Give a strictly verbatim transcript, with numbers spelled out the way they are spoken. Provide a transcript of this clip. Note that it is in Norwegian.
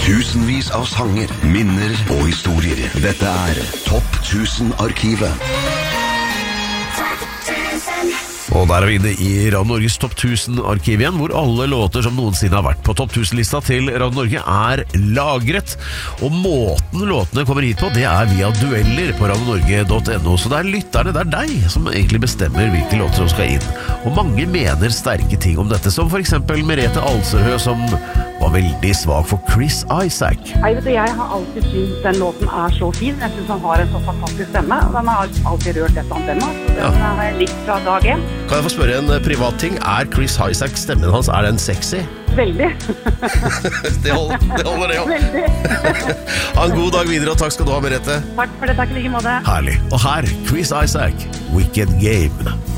Tusenvis av sanger, minner og historier. Dette er Topp tusen-arkivet. Og der er vi inne i Radio Norges Topp tusen-arkiv igjen, hvor alle låter som noensinne har vært på Topp tusen-lista til Radio Norge er lagret. Og måten låtene kommer hit på, det er via dueller på radio norge punktum no. Så det er lytterne, det er deg, som egentlig bestemmer hvilke låter som skal inn. Og mange mener sterke ting om dette, som for eksempel Merete Alserhø, som var veldig svak for Chris Isaak. Jeg, vet, jeg har alltid syntes den låten er så fin. Jeg synes han har en så fantastisk stemme. Den har alltid rørt et annet ennå. Den ja. har jeg likt fra dag en. Kan jeg få spørre en privat ting? Er Chris Isaak, stemmen hans, er den sexy? Veldig. det, holder, det holder det jo. Veldig. Ha en god dag videre, og takk skal du ha, Merete. Takk for det, takk i like måte. Herlig. Og her, Chris Isaak, Wicked Game.